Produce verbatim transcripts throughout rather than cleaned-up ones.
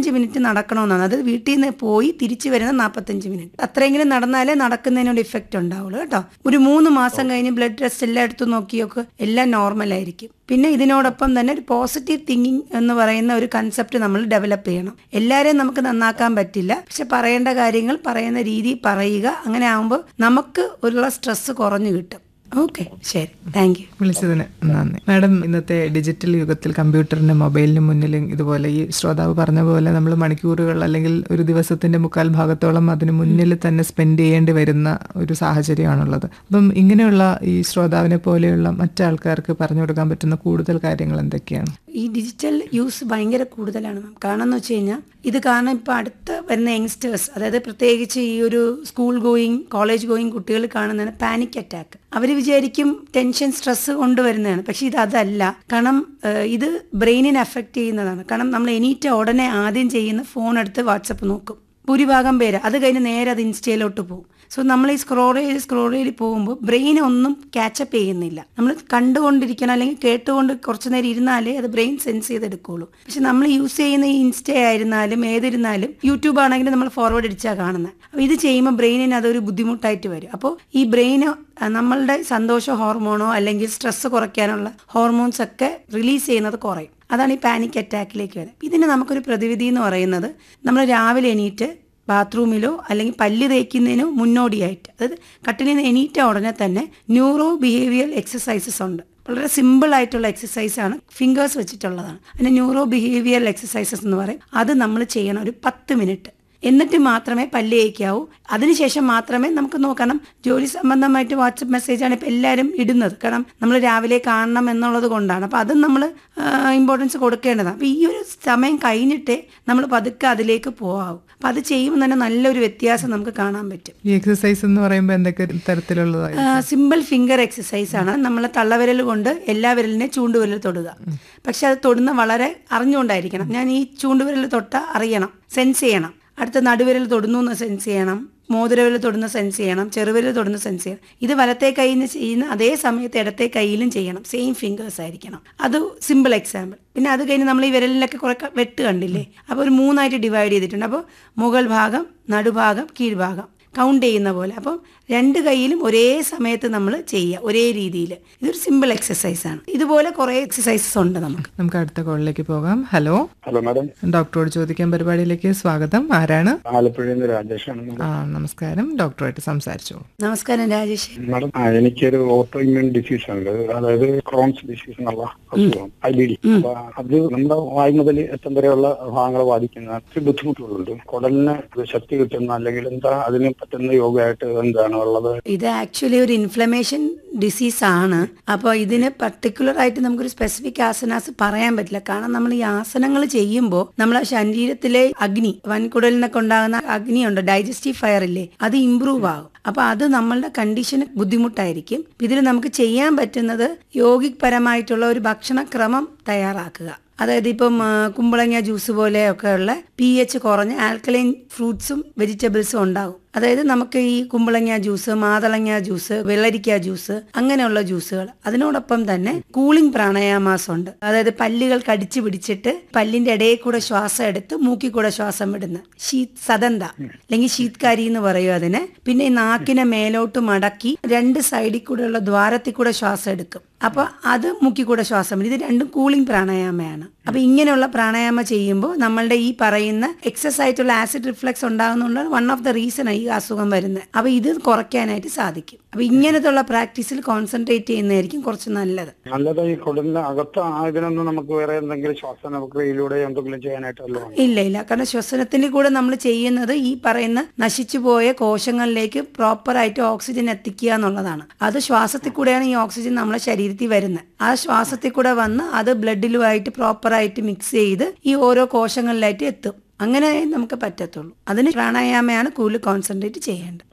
നാൽപ്പത്തഞ്ച് മിനിറ്റ് നടക്കണമെന്നാണ്. അത് വീട്ടിൽ നിന്ന് പോയി തിരിച്ചു വരുന്ന നാൽപ്പത്തഞ്ച് മിനിറ്റ് അത്രയെങ്കിലും നടന്നാലേ നടക്കുന്നതിനോട് ഇഫക്റ്റ് ഉണ്ടാവുള്ളൂ കേട്ടോ. ഒരു മൂന്ന് മാസം കഴിഞ്ഞ് ബ്ലഡ് ടെസ്റ്റ് എല്ലായിടത്തും നോക്കിയൊക്കെ എല്ലാം നോർമലായിരിക്കും. പിന്നെ ഇതിനോടൊപ്പം തന്നെ ഒരു പോസിറ്റീവ് തിങ്കിങ് എന്ന് പറയുന്ന ഒരു കൺസെപ്റ്റ് നമ്മൾ ഡെവലപ്പ് ചെയ്യണം. എല്ലാവരെയും നമുക്ക് നന്നാക്കാൻ പറ്റില്ല, പക്ഷെ പറയേണ്ട കാര്യങ്ങൾ പറയുന്ന രീതി പറയുക. അങ്ങനെ ആകുമ്പോൾ നമുക്ക് ഉള്ള സ്ട്രെസ് കുറഞ്ഞു കിട്ടും. ഓക്കെ, ശരി, താങ്ക് യു. വിളിച്ചതിന് നന്ദി. മാഡം, ഇന്നത്തെ ഡിജിറ്റൽ യുഗത്തിൽ കമ്പ്യൂട്ടറിന് മൊബൈലിന് മുന്നിൽ ഇതുപോലെ ഈ ശ്രോതാവ് പറഞ്ഞ പോലെ നമ്മൾ മണിക്കൂറുകൾ അല്ലെങ്കിൽ ഒരു ദിവസത്തിന്റെ മുക്കാൽ ഭാഗത്തോളം അതിന് മുന്നിൽ തന്നെ സ്പെൻഡ് ചെയ്യേണ്ടി വരുന്ന ഒരു സാഹചര്യമാണുള്ളത്. അപ്പം ഇങ്ങനെയുള്ള ഈ ശ്രോതാവിനെ പോലെയുള്ള മറ്റാൾക്കാർക്ക് പറഞ്ഞു കൊടുക്കാൻ പറ്റുന്ന കൂടുതൽ കാര്യങ്ങൾ എന്തൊക്കെയാണ്? ഈ ഡിജിറ്റൽ യൂസ് ഭയങ്കര കൂടുതലാണ് മാം. കാരണം എന്ന് വെച്ച് കഴിഞ്ഞാൽ ഇത് കാരണം ഇപ്പോൾ അടുത്ത് വരുന്ന യങ്സ്റ്റേഴ്സ്, അതായത് പ്രത്യേകിച്ച് ഈ ഒരു സ്കൂൾ ഗോയിങ് കോളേജ് ഗോയിങ് കുട്ടികൾ കാണുന്നതാണ് പാനിക് അറ്റാക്ക്. അവർ വിചാരിക്കും ടെൻഷൻ സ്ട്രെസ് കൊണ്ടുവരുന്നതാണ്, പക്ഷെ ഇത് അതല്ല. കാരണം ഇത് ബ്രെയിനിനെ അഫക്റ്റ് ചെയ്യുന്നതാണ്. കാരണം നമ്മൾ എണീറ്റ ഉടനെ ആദ്യം ചെയ്യുന്ന ഫോൺ എടുത്ത് വാട്സപ്പ് നോക്കും. ഭൂരിഭാഗം പേര് അത് കഴിഞ്ഞ് നേരെ അത് ഇൻസ്റ്റയിലോട്ട് പോകും. സോ നമ്മൾ ഈ സ്ക്രോൾ ചെയ്ത് സ്ക്രോൾ ചെയ്ത് പോകുമ്പോൾ ബ്രെയിൻ ഒന്നും ക്യാച്ചപ്പ് ചെയ്യുന്നില്ല. നമ്മൾ കണ്ടുകൊണ്ടിരിക്കണം അല്ലെങ്കിൽ കേട്ടുകൊണ്ട് കുറച്ച് നേരം ഇരുന്നാലേ അത് ബ്രെയിൻ സെൻസ് ചെയ്തെടുക്കുള്ളൂ. പക്ഷെ നമ്മൾ യൂസ് ചെയ്യുന്ന ഈ ഇൻസ്റ്റ ആയിരുന്നാലും ഏതിരുന്നാലും യൂട്യൂബ് ആണെങ്കിലും നമ്മൾ ഫോർവേഡ് അടിച്ചാൽ കാണുന്നത്. അപ്പോൾ ഇത് ചെയ്യുമ്പോൾ ബ്രെയിനിന് അതൊരു ബുദ്ധിമുട്ടായിട്ട് വരും. അപ്പോൾ ഈ ബ്രെയിന് നമ്മളുടെ സന്തോഷ ഹോർമോണോ അല്ലെങ്കിൽ സ്ട്രെസ് കുറയ്ക്കാനുള്ള ഹോർമോൺസ് ഒക്കെ റിലീസ് ചെയ്യുന്നത് കുറയും. അതാണ് ഈ പാനിക് അറ്റാക്കിലേക്ക് വരുന്നത്. ഇതിന് നമുക്കൊരു പ്രതിവിധി എന്ന് പറയുന്നത്, നമ്മൾ രാവിലെ എണീറ്റ് ബാത്റൂമിലോ അല്ലെങ്കിൽ പല്ല് തേക്കുന്നതിനോ മുന്നോടിയായിട്ട്, അതായത് കട്ടിലിൽ നിന്ന് എണീറ്റ ഉടനെ തന്നെ ന്യൂറോ ബിഹേവിയർ എക്സസൈസസ് ഉണ്ട്. വളരെ സിമ്പിൾ ആയിട്ടുള്ള എക്സസൈസാണ്, ഫിംഗേഴ്സ് വെച്ചിട്ടുള്ളതാണ്. അതിന് ന്യൂറോ ബിഹേവിയർ എക്സസൈസസ് എന്ന് പറയും. അത് നമ്മൾ ചെയ്യണം ഒരു പത്ത് മിനിറ്റ്. എന്നിട്ട് മാത്രമേ പല്ല് തേക്കാവൂ. അതിനുശേഷം മാത്രമേ നമുക്ക് നോക്കണം. ജോലി സംബന്ധമായിട്ട് വാട്സപ്പ് മെസ്സേജാണ് ഇപ്പോൾ എല്ലാവരും ഇടുന്നത്. കാരണം നമ്മൾ രാവിലെ കാണണം എന്നുള്ളത് കൊണ്ടാണ്. അപ്പോൾ അതും നമ്മൾ ഇമ്പോർട്ടൻസ് കൊടുക്കേണ്ടതാണ്. അപ്പോൾ ഈ ഒരു സമയം കഴിഞ്ഞിട്ടേ നമ്മൾ പതുക്കെ അതിലേക്ക് പോകാവൂ. അപ്പോൾ അത് ചെയ്യുമ്പോൾ തന്നെ നല്ലൊരു വ്യത്യാസം നമുക്ക് കാണാൻ പറ്റും. ഈ എക്സസൈസ് എന്ന് പറയുമ്പോൾ എന്തൊക്കെ തരത്തിലുള്ളതാണ്? സിമ്പിൾ ഫിംഗർ എക്സസൈസ് ആണ്. നമ്മൾ തള്ളവിരൽ കൊണ്ട് എല്ലാ വിരലിനെ ചൂണ്ടുവിരൽ തൊടുക. പക്ഷെ അത് തൊടുന്ന വളരെ അറിഞ്ഞുകൊണ്ടായിരിക്കണം. ഞാൻ ഈ ചൂണ്ടുവിരൽ തൊട്ട അറിയണം, സെൻസ് ചെയ്യണം. അടുത്ത നടുവിരൽ തൊടുന്നു എന്ന് സെൻസ് ചെയ്യണം, മോതിരവിരൽ തൊടുന്ന സെൻസ് ചെയ്യണം, ചെറുവിരൽ തൊടുന്ന സെൻസ് ചെയ്യണം. ഇത് വലത്തെ കൈയിൽ നിന്ന് ചെയ്യുന്ന അതേ സമയത്ത് ഇടത്തെ കൈയിലും ചെയ്യണം. സെയിം ഫിംഗേഴ്സ് ആയിരിക്കണം. അത് സിമ്പിൾ എക്സാമ്പിൾ. പിന്നെ അത് കഴിഞ്ഞ് നമ്മൾ ഈ വിരലിലൊക്കെ കുറെ വെട്ട് കണ്ടില്ലേ, അപ്പോൾ ഒരു മൂന്നായിട്ട് ഡിവൈഡ് ചെയ്തിട്ടുണ്ട്. അപ്പോൾ മുകൾ ഭാഗം, നടുഭാഗം, കീഴ്ഭാഗം കൗണ്ട് ചെയ്യുന്ന പോലെ. അപ്പം രണ്ട് കൈയിലും ഒരേ സമയത്ത് നമ്മൾ ചെയ്യുക, ഒരേ രീതിയിൽ. ഇതൊരു സിമ്പിൾ എക്സസൈസ് ആണ്. ഇതുപോലെ കുറെ എക്സസൈസസ് ഉണ്ട്. നമുക്ക് നമുക്ക് അടുത്ത കോളിലേക്ക് പോകാം. ഹലോ ഹലോ മാഡം, ഡോക്ടറോട് ചോദിക്കാൻ പരിപാടിയിലേക്ക് സ്വാഗതം. ആരാണ്? ആലപ്പുഴയിൽ നിന്ന് രാജേഷാണ്. ആ, നമസ്കാരം. ഡോക്ടറായിട്ട് സംസാരിച്ചോളൂ. നമസ്കാരം രാജേഷ്. മാഡം, എനിക്കൊരു ഓട്ടോ ഇമ്മ്യൂൺ ഡിസീസ് ഉണ്ട്. അതായത് ക്രോൺസ് ഡിസീസ് എന്നുള്ള അസുഖം, ഐ ബി ഡി. അപ്പൊ അത് നമ്മുടെ വായു മുതൽ എത്തം വരെയുള്ള ഭാഗങ്ങളെ ബാധിക്കുന്ന ബുദ്ധിമുട്ടുകളുണ്ട്. കുടലിന് ശക്തി കിട്ടുന്ന അല്ലെങ്കിൽ എന്താ അതിന് പറ്റുന്ന യോഗമായിട്ട് എന്താണ് ഉള്ളത്? ഇത് ആക്ച്വലി ഒരു ഇൻഫ്ലമേഷൻ ഡിസീസ് ആണ്. അപ്പോൾ ഇതിന് പർട്ടിക്കുലർ ആയിട്ട് നമുക്കൊരു സ്പെസിഫിക് ആസനാസ് പറയാൻ പറ്റില്ല. കാരണം നമ്മൾ ഈ ആസനങ്ങൾ ചെയ്യുമ്പോൾ നമ്മളെ ശരീരത്തിലെ അഗ്നി, വൻകുടലിനൊക്കെ ഉണ്ടാകുന്ന അഗ്നിയുണ്ട്, ഡൈജസ്റ്റീവ് ഫയർ ഇല്ലേ, അത് ഇംപ്രൂവ് ആകും. അപ്പൊ അത് നമ്മളുടെ കണ്ടീഷന് ബുദ്ധിമുട്ടായിരിക്കും. ഇതിൽ നമുക്ക് ചെയ്യാൻ പറ്റുന്നത് യോഗിക് പരമായിട്ടുള്ള ഒരു ഭക്ഷണക്രമം തയ്യാറാക്കുക. അതായത് ഇപ്പം കുമ്പളങ്ങ ജ്യൂസ് പോലെയൊക്കെ ഉള്ള പി എച്ച് കുറഞ്ഞ ആൽക്കലൈൻ ഫ്രൂട്ട്സും വെജിറ്റബിൾസും ഉണ്ടാകും. അതായത് നമുക്ക് ഈ കുമ്പളങ്ങ ജ്യൂസ്, മാതളങ്ങ ജ്യൂസ്, വെള്ളരിക്ക ജ്യൂസ്, അങ്ങനെയുള്ള ജ്യൂസുകൾ. അതിനോടൊപ്പം തന്നെ കൂളിംഗ് പ്രാണായാമാസം ഉണ്ട്. അതായത് പല്ലുകൾ കടിച്ചു പിടിച്ചിട്ട് പല്ലിന്റെ ഇടയിൽ കൂടെ ശ്വാസം എടുത്ത് മൂക്കിൽ കൂടെ ശ്വാസം വിടുന്ന ശീത് സദന്ത അല്ലെങ്കിൽ ശീത്കാരി എന്ന് പറയും അതിന്. പിന്നെ ഈ നാക്കിനെ മേലോട്ട് മടക്കി രണ്ട് സൈഡിൽ കൂടെയുള്ള ദ്വാരത്തിൽ കൂടെ ശ്വാസം എടുക്കും. അപ്പൊ അത് മൂക്കിൽ കൂടെ ശ്വാസം വിടും. ഇത് രണ്ടും കൂളിംഗ് പ്രാണായാമയാണ്. അപ്പൊ ഇങ്ങനെയുള്ള പ്രാണായാമം ചെയ്യുമ്പോൾ നമ്മളുടെ ഈ പറയുന്ന എക്സസ് ആയിട്ടുള്ള acid reflux ഉണ്ടാകുന്നതുകൊണ്ടാണ് one of the reason ഈ അസുഖം വരുന്നത്. അപ്പൊ ഇത് കുറയ്ക്കാനായിട്ട് സാധിക്കും. അപ്പൊ ഇങ്ങനത്തെ ഉള്ള പ്രാക്ടീസിൽ കോൺസെൻട്രേറ്റ് ചെയ്യുന്നതായിരിക്കും കുറച്ച് നല്ലത്. നല്ലത് ഈ കുടലിന് അകത്ത് ഇതിനൊന്നും നമുക്ക് വേറെ എന്തെങ്കിലും ശ്വാസന പ്രക്രിയയിലൂടെ എന്തെങ്കിലും ചെയ്യാനായിട്ടല്ലോ? ഇല്ല ഇല്ല കാരണം ശ്വസനത്തിന്റെ കൂടെ നമ്മൾ ചെയ്യുന്നത് ഈ പറയുന്ന നശിച്ചുപോയ കോശങ്ങളിലേക്ക് പ്രോപ്പറായിട്ട് ഓക്സിജൻ എത്തിക്കുക എന്നുള്ളതാണ്. അത് ശ്വാസത്തിൽ കൂടെയാണ് ഈ ഓക്സിജൻ നമ്മളെ ശരീരത്തിൽ വരുന്നത്. ആ ശ്വാസത്തിൽ കൂടെ വന്ന് അത് ബ്ലഡിലുമായിട്ട് പ്രോപ്പറായിട്ട് മിക്സ് ചെയ്ത് ഈ ഓരോ കോശങ്ങളിലായിട്ട് എത്തും. അങ്ങനെ നമുക്ക് പറ്റത്തുള്ളൂ. അതിന് പ്രാണായാമയാണ് കൂടുതൽ കോൺസെൻട്രേറ്റ് ചെയ്യേണ്ടത്.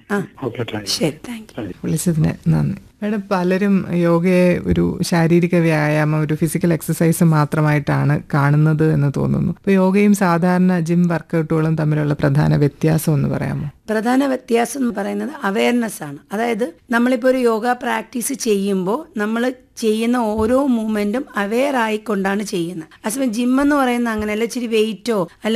ശരി, താങ്ക് യു. വിളിച്ചതിന് നന്ദി. മേഡം, പലരും യോഗയെ ഒരു ശാരീരിക വ്യായാമം, ഒരു ഫിസിക്കൽ എക്സസൈസ് മാത്രമായിട്ടാണ് കാണുന്നത് എന്ന് തോന്നുന്നു. അപ്പോൾ യോഗയും സാധാരണ ജിം വർക്കൗട്ടുകളും തമ്മിലുള്ള പ്രധാന വ്യത്യാസം എന്ന് പറയാമോ? പ്രധാന വ്യത്യാസം എന്ന് പറയുന്നത് അവയർനെസ് ആണ്. അതായത് നമ്മളിപ്പോൾ ഒരു യോഗ പ്രാക്ടീസ് ചെയ്യുമ്പോൾ നമ്മൾ ചെയ്യുന്ന ഓരോ മൂവ്മെന്റും അവെയർ ആയിക്കൊണ്ടാണ് ചെയ്യുന്നത്. അതേസമയം ജിം എന്ന് പറയുന്നത് അങ്ങനെയല്ല, ഇച്ചിരി വെയിറ്റോ